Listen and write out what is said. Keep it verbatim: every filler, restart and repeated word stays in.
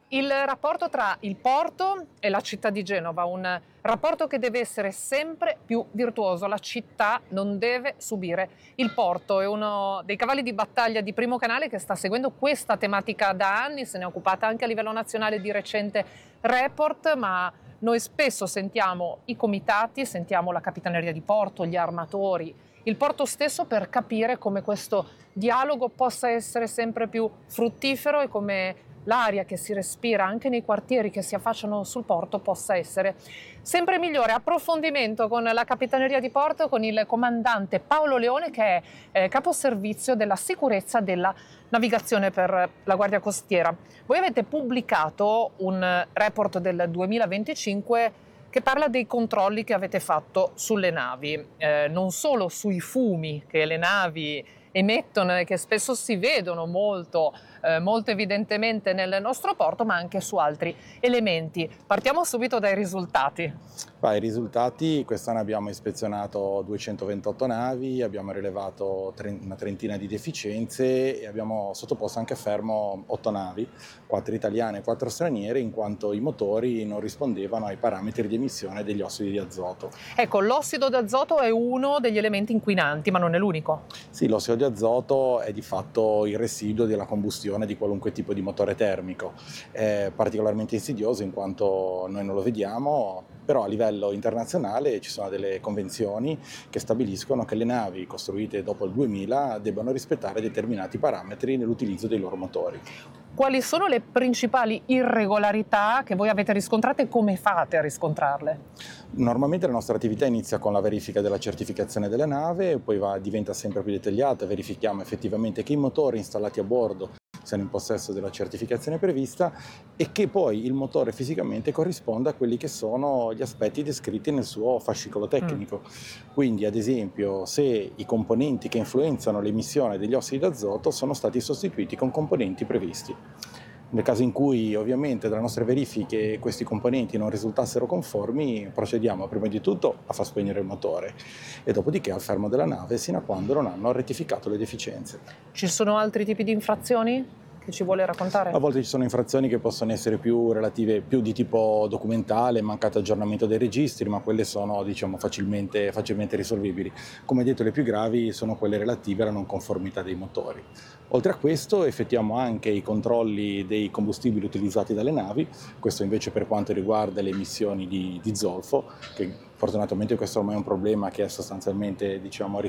Il rapporto tra il porto e la città di Genova, un rapporto che deve essere sempre più virtuoso. La città non deve subire il porto, è uno dei cavalli di battaglia di Primo Canale che sta seguendo questa tematica da anni, se ne è occupata anche a livello nazionale di recente report, ma noi spesso sentiamo i comitati, sentiamo la Capitaneria di Porto, gli armatori, il porto stesso per capire come questo dialogo possa essere sempre più fruttifero e come l'aria che si respira anche nei quartieri che si affacciano sul porto possa essere sempre migliore. Approfondimento con la Capitaneria di Porto, con il comandante Paolo Leone, che è eh, caposervizio della sicurezza della navigazione per la Guardia Costiera. Voi avete pubblicato un report del duemilaventicinque che parla dei controlli che avete fatto sulle navi, eh, non solo sui fumi che le navi emettono e che spesso si vedono molto, eh, molto evidentemente nel nostro porto, ma anche su altri elementi. Partiamo subito dai risultati. Beh, i risultati: quest'anno abbiamo ispezionato duecentoventotto navi, abbiamo rilevato una trentina di deficienze e abbiamo sottoposto anche a fermo otto navi, quattro italiane e quattro straniere, in quanto i motori non rispondevano ai parametri di emissione degli ossidi di azoto. Ecco, l'ossido d'azoto è uno degli elementi inquinanti, ma non è l'unico. Sì, l'ossido di azoto è di fatto il residuo della combustione di qualunque tipo di motore termico. È particolarmente insidioso in quanto noi non lo vediamo, però a livello internazionale ci sono delle convenzioni che stabiliscono che le navi costruite dopo il duemila debbano rispettare determinati parametri nell'utilizzo dei loro motori. Quali sono le principali irregolarità che voi avete riscontrato e come fate a riscontrarle? Normalmente la nostra attività inizia con la verifica della certificazione della nave, poi va, diventa sempre più dettagliata, verifichiamo effettivamente che i motori installati a bordo siano in possesso della certificazione prevista e che poi il motore fisicamente corrisponda a quelli che sono gli aspetti descritti nel suo fascicolo tecnico. Mm. Quindi, ad esempio, se i componenti che influenzano l'emissione degli ossidi d'azoto sono stati sostituiti con componenti previsti. Nel caso in cui ovviamente dalle nostre verifiche questi componenti non risultassero conformi, procediamo prima di tutto a far spegnere il motore e dopodiché al fermo della nave sino a quando non hanno rettificato le deficienze. Ci sono altri tipi di infrazioni che ci vuole raccontare? A volte ci sono infrazioni che possono essere più relative, più di tipo documentale, mancato aggiornamento dei registri, ma quelle sono, diciamo, facilmente, facilmente risolvibili. Come detto, le più gravi sono quelle relative alla non conformità dei motori. Oltre a questo effettuiamo anche i controlli dei combustibili utilizzati dalle navi, questo invece per quanto riguarda le emissioni di, di zolfo, che fortunatamente questo ormai è un problema che è sostanzialmente, diciamo,